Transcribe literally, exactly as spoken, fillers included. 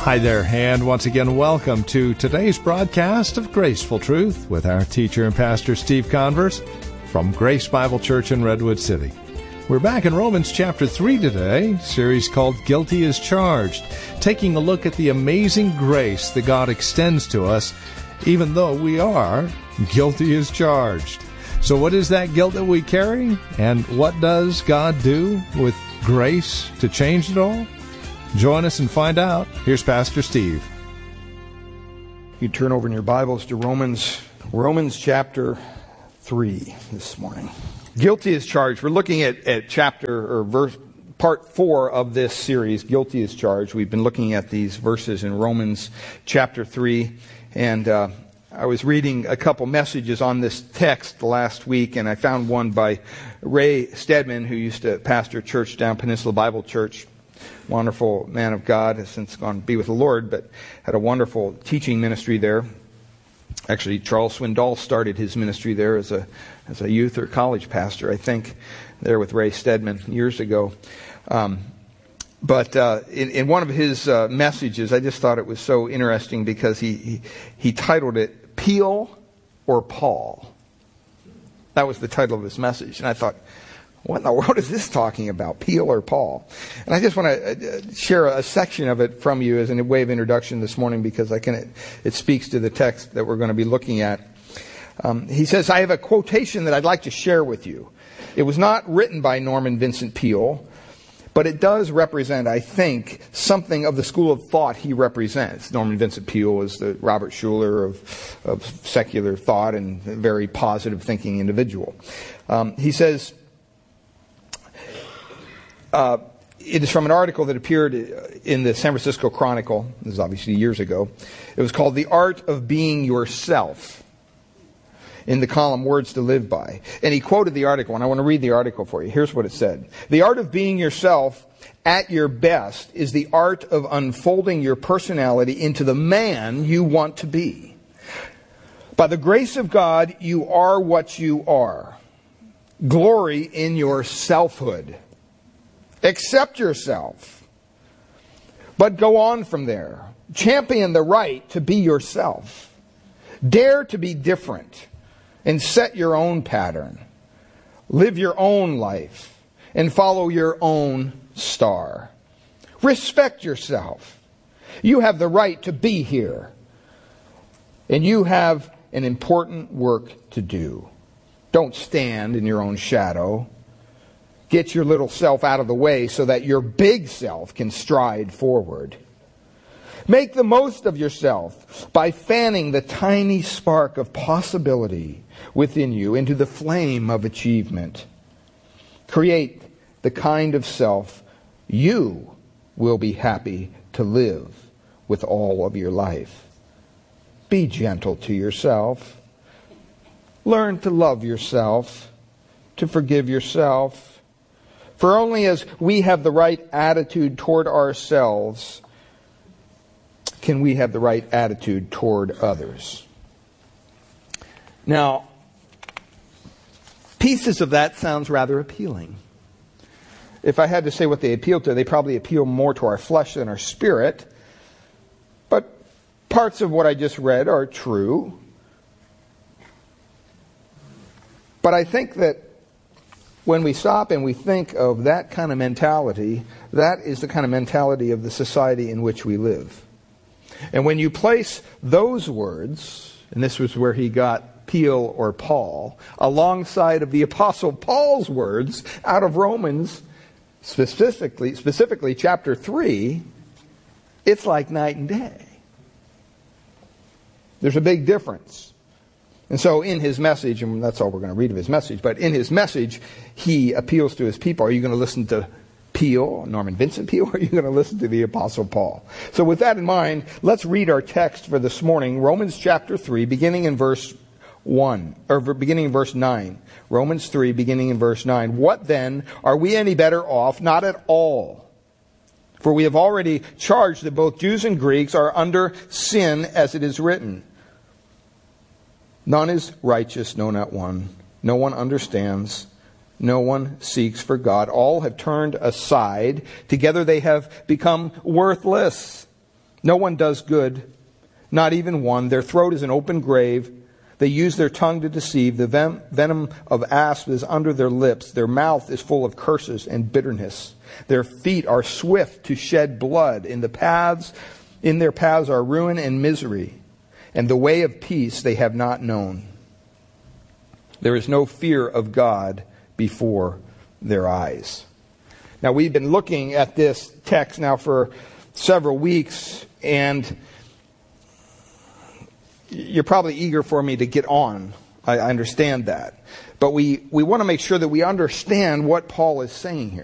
Hi there, and once again, welcome to today's broadcast of Graceful Truth with our teacher and pastor Steve Converse from Grace Bible Church in Redwood City. We're back in Romans chapter three today, a series called Guilty as Charged, taking a look at the amazing grace that God extends to us, even though we are guilty as charged. So what is that guilt that we carry, and what does God do with grace to change it all? Join us and find out. Here's Pastor Steve. You turn over in your Bibles to Romans, Romans chapter three this morning. Guilty as charged. We're looking at, at chapter or verse part four of this series, Guilty as Charged. We've been looking at these verses in Romans chapter three, and uh, I was reading a couple messages on this text last week, and I found one by Ray Stedman, who used to pastor a church down Peninsula Bible Church. Wonderful man of God, has since gone to be with the Lord, but had a wonderful teaching ministry there. Actually, Charles Swindoll started his ministry there as a as a youth or college pastor, I think, there with Ray Stedman years ago. Um, but uh, in, in one of his uh, messages, I just thought it was so interesting because he, he he titled it "Peel or Paul." That was the title of his message, and I thought, what in the world is this talking about, Peel or Paul? And I just want to share a section of it from you as a way of introduction this morning because I can. It speaks to the text that we're going to be looking at. Um, he says, I have a quotation that I'd like to share with you. It was not written by Norman Vincent Peale, but it does represent, I think, something of the school of thought he represents. Norman Vincent Peale is the Robert Schuller of, of secular thought and a very positive thinking individual. Um, he says, Uh, it is from an article that appeared in the San Francisco Chronicle. This is obviously years ago. It was called The Art of Being Yourself, in the column Words to Live By. And he quoted the article, and I want to read the article for you. Here's what it said. The art of being yourself at your best is the art of unfolding your personality into the man you want to be. By the grace of God, you are what you are. Glory in your selfhood. Accept yourself, but go on from there. Champion the right to be yourself. Dare to be different and set your own pattern. Live your own life and follow your own star. Respect yourself. You have the right to be here, and you have an important work to do. Don't stand in your own shadow. Get your little self out of the way so that your big self can stride forward. Make the most of yourself by fanning the tiny spark of possibility within you into the flame of achievement. Create the kind of self you will be happy to live with all of your life. Be gentle to yourself. Learn to love yourself, to forgive yourself. For only as we have the right attitude toward ourselves can we have the right attitude toward others. Now, pieces of that sounds rather appealing. If I had to say what they appeal to, they probably appeal more to our flesh than our spirit. But parts of what I just read are true. But I think that when we stop and we think of that kind of mentality, that is the kind of mentality of the society in which we live. And when you place those words, and this was where he got Peel or Paul, alongside of the Apostle Paul's words out of Romans, specifically, specifically chapter three, it's like night and day. There's a big difference. And so in his message, and that's all we're going to read of his message, but in his message, he appeals to his people. Are you going to listen to Peale, Norman Vincent Peale, or are you going to listen to the Apostle Paul? So with that in mind, let's read our text for this morning, Romans chapter three, beginning in verse one, or beginning in verse nine. Romans three, beginning in verse nine. What then? Are we any better off? Not at all. For we have already charged that both Jews and Greeks are under sin, as it is written. None is righteous, no, not one. No one understands. No one seeks for God. All have turned aside. Together they have become worthless. No one does good, not even one. Their throat is an open grave. They use their tongue to deceive. The ven- venom of asp is under their lips. Their mouth is full of curses and bitterness. Their feet are swift to shed blood. In the paths, in their paths are ruin and misery, and the way of peace they have not known. There is no fear of God before their eyes. Now, we've been looking at this text now for several weeks, and you're probably eager for me to get on. I understand that. But we, we want to make sure that we understand what Paul is saying here.